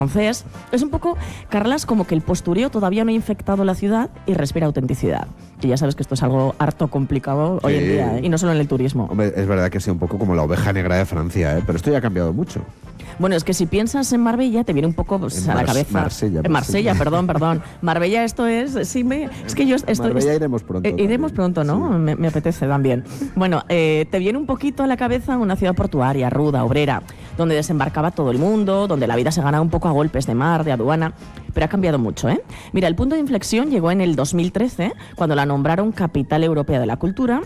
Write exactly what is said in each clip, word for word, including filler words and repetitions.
Entonces, es un poco, Carlas, como que el postureo todavía no ha infectado la ciudad y respira autenticidad. Que ya sabes que esto es algo harto complicado sí. hoy en día, ¿eh? Y no solo en el turismo. Hombre, es verdad que es un poco como la oveja negra de Francia, ¿eh? Pero esto ya ha cambiado mucho. Bueno, es que si piensas en Marbella te viene un poco pues, a la cabeza. Marsella. En Marsella, perdón, perdón. Marbella esto es... Sí, me, es que yo estoy... Marbella iremos pronto. Eh, iremos pronto, ¿no? Sí. Me, me apetece también. Bueno, eh, te viene un poquito a la cabeza una ciudad portuaria, ruda, obrera, donde desembarcaba todo el mundo, donde la vida se ganaba un poco a golpes de mar, de aduana, pero ha cambiado mucho, ¿eh? Mira, el punto de inflexión llegó en el dos mil trece, cuando la nombraron Capital Europea de la Cultura.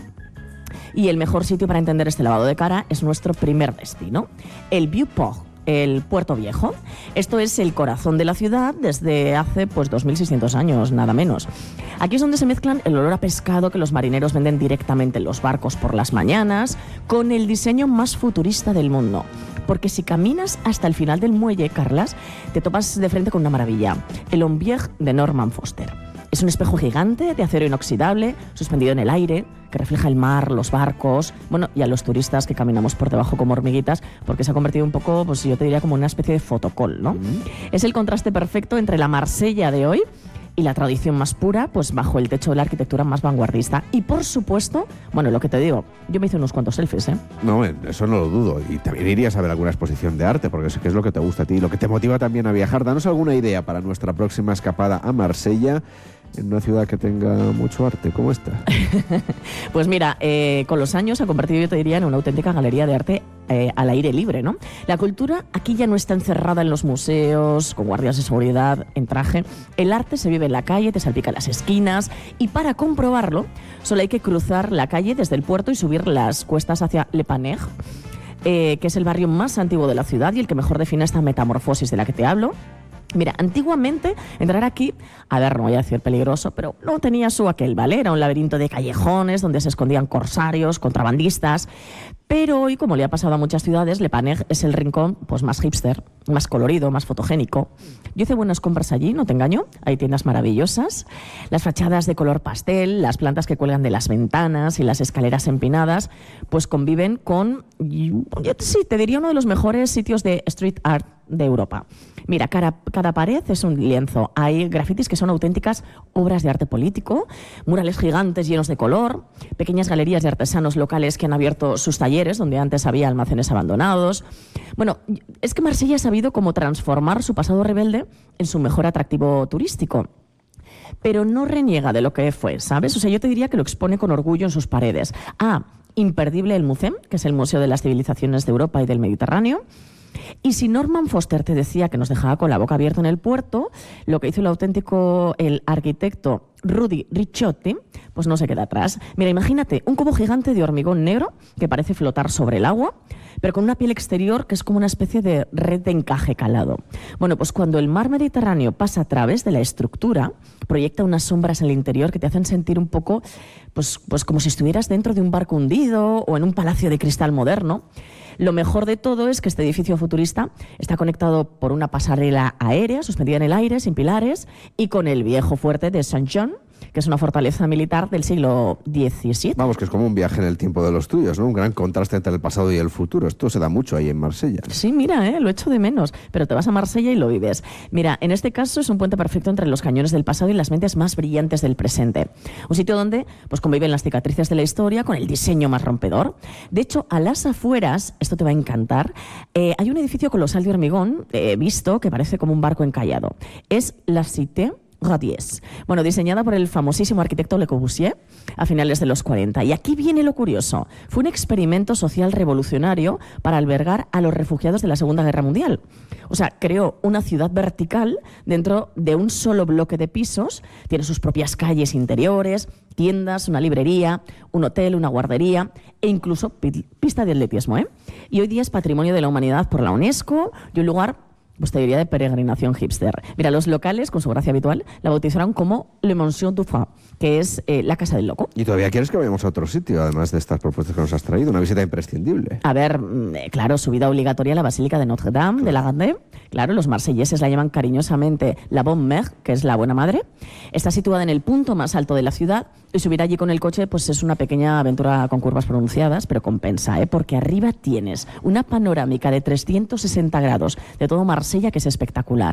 Y el mejor sitio para entender este lavado de cara es nuestro primer destino, el Vieux-Port, el Puerto Viejo. Esto es el corazón de la ciudad desde hace pues dos mil seiscientos años, nada menos. Aquí es donde se mezclan el olor a pescado que los marineros venden directamente en los barcos por las mañanas con el diseño más futurista del mundo. Porque si caminas hasta el final del muelle, Carlas, te topas de frente con una maravilla, el Ombieg de Norman Foster. Es un espejo gigante de acero inoxidable, suspendido en el aire, que refleja el mar, los barcos, bueno, y a los turistas que caminamos por debajo como hormiguitas, porque se ha convertido un poco, pues yo te diría, como una especie de fotocol, ¿no? Mm. Es el contraste perfecto entre la Marsella de hoy y la tradición más pura, pues bajo el techo de la arquitectura más vanguardista. Y por supuesto, bueno, lo que te digo, yo me hice unos cuantos selfies, ¿eh? No, eso no lo dudo. Y también irías a ver alguna exposición de arte, porque sé que es lo que te gusta a ti, lo que te motiva también a viajar. Danos alguna idea para nuestra próxima escapada a Marsella, en una ciudad que tenga mucho arte, ¿cómo está? Pues mira, eh, con los años se ha convertido, yo te diría, en una auténtica galería de arte eh, al aire libre, ¿no? La cultura aquí ya no está encerrada en los museos, con guardias de seguridad, en traje. El arte se vive en la calle, te salpica en las esquinas, y para comprobarlo, solo hay que cruzar la calle desde el puerto y subir las cuestas hacia Le Paneg, eh, que es el barrio más antiguo de la ciudad y el que mejor define esta metamorfosis de la que te hablo. Mira, antiguamente entrar aquí, a ver, no voy a decir peligroso, pero no tenía su aquel, ¿vale? Era un laberinto de callejones donde se escondían corsarios, contrabandistas. Pero hoy, como le ha pasado a muchas ciudades, Le Paneg es el rincón pues, más hipster, más colorido, más fotogénico. Yo hice buenas compras allí, no te engaño. Hay tiendas maravillosas, las fachadas de color pastel, las plantas que cuelgan de las ventanas y las escaleras empinadas, pues conviven con, yo sí, te diría uno de los mejores sitios de street art de Europa. Mira, cada, cada pared es un lienzo. Hay grafitis que son auténticas obras de arte político, murales gigantes llenos de color, pequeñas galerías de artesanos locales que han abierto sus talleres, donde antes había almacenes abandonados. Bueno, es que Marsella ha sabido cómo transformar su pasado rebelde en su mejor atractivo turístico. Pero no reniega de lo que fue, ¿sabes? O sea, yo te diría que lo expone con orgullo en sus paredes. Ah, imperdible el MUCEM, que es el Museo de las Civilizaciones de Europa y del Mediterráneo. Y si Norman Foster te decía que nos dejaba con la boca abierta en el puerto, lo que hizo el auténtico, el arquitecto Rudy Ricciotti, pues no se queda atrás. Mira, imagínate un cubo gigante de hormigón negro que parece flotar sobre el agua, pero con una piel exterior que es como una especie de red de encaje calado. Bueno, pues cuando el mar Mediterráneo pasa a través de la estructura, proyecta unas sombras en el interior que te hacen sentir un poco, pues, pues como si estuvieras dentro de un barco hundido o en un palacio de cristal moderno. Lo mejor de todo es que este edificio futurista está conectado por una pasarela aérea suspendida en el aire, sin pilares, y con el viejo fuerte de Saint-Jean, que es una fortaleza militar del siglo diecisiete. Vamos, que es como un viaje en el tiempo de los tuyos, ¿no? Un gran contraste entre el pasado y el futuro. Esto se da mucho ahí en Marsella. Sí, mira, ¿eh? Lo echo de menos, pero te vas a Marsella y lo vives. Mira, en este caso es un puente perfecto entre los cañones del pasado y las mentes más brillantes del presente. Un sitio donde pues, conviven las cicatrices de la historia con el diseño más rompedor. De hecho, a las afueras, esto te va a encantar, eh, hay un edificio colosal de hormigón, eh, visto, que parece como un barco encallado. Es la Cité Radies. Bueno, diseñada por el famosísimo arquitecto Le Corbusier a finales de los cuarenta. Y aquí viene lo curioso. Fue un experimento social revolucionario para albergar a los refugiados de la Segunda Guerra Mundial. O sea, creó una ciudad vertical dentro de un solo bloque de pisos. Tiene sus propias calles interiores, tiendas, una librería, un hotel, una guardería e incluso pista de atletismo, ¿eh? Y hoy día es Patrimonio de la Humanidad por la UNESCO y un lugar, pues te diría, de peregrinación hipster. Mira, los locales, con su gracia habitual, la bautizaron como Le Mansion du Fa, que es eh, la Casa del Loco. ¿Y todavía quieres que vayamos a otro sitio, además de estas propuestas que nos has traído? Una visita imprescindible. A ver, eh, claro, subida obligatoria a la Basílica de Notre Dame, claro, de la Garde. Claro, los marselleses la llaman cariñosamente la Bonne Mère, que es la Buena Madre. Está situada en el punto más alto de la ciudad y subir allí con el coche pues es una pequeña aventura con curvas pronunciadas, pero compensa, ¿eh? Porque arriba tienes una panorámica de trescientos sesenta grados de todo Marsella que es espectacular.